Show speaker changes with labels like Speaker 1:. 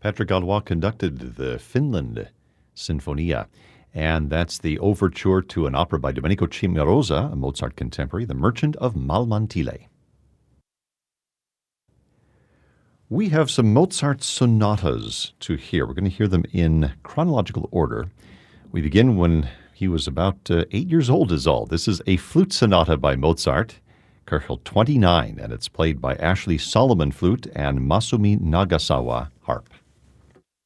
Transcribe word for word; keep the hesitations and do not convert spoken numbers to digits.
Speaker 1: Patrick Gallois conducted the Finland Sinfonia, and that's the overture to an opera by Domenico Cimarosa, a Mozart contemporary, The Merchant of Malmantile. We have some Mozart sonatas to hear. We're going to hear them in chronological order. We begin when he was about uh, eight years old is all. This is a flute sonata by Mozart, Köchel twenty-nine, and it's played by Ashley Solomon flute and Masumi Nagasawa harp.